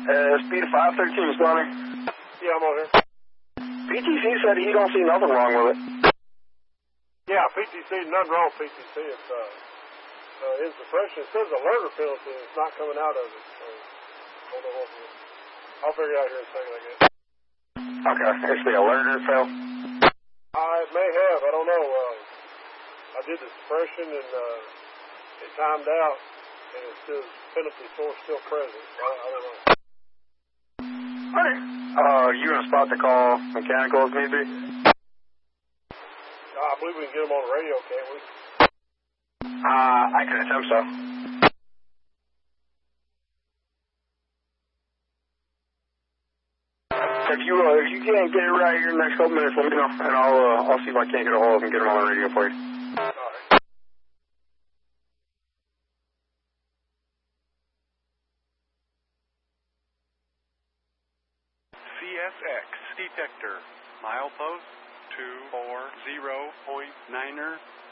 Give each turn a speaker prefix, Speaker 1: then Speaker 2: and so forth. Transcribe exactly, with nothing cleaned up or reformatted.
Speaker 1: Uh, speed of five thirteen, Stormy.
Speaker 2: Yeah, I'm on here.
Speaker 1: P T C said he don't see nothing wrong with it.
Speaker 2: Yeah, P T C, nothing wrong with P T C. It's, uh, uh, his suppression. It says alerter penalty, and it's not coming out of it. So, hold on, hold on. I'll figure it out here in a second, I guess.
Speaker 1: Okay, it's the alerter fail.
Speaker 2: Uh, it may have, I don't know. Uh, I did the suppression, and uh, it timed out, and it says penalty source still present. So I, I don't know.
Speaker 1: Alright. Uh, you gonna spot the call mechanical if need be?
Speaker 2: Uh, I believe we can get them on the radio, can't we?
Speaker 1: Uh, I can attempt so. If you, uh, if you can't get it right here in the next couple minutes, let me know, and I'll, uh, I'll see if I can't get a hold of them and get them on the radio for you.
Speaker 2: Alright.
Speaker 3: C S X detector, milepost two four zero point niner.